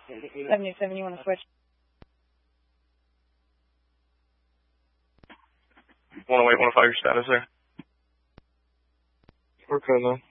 77, you want to switch? 108, 105, your status there? We're good, man.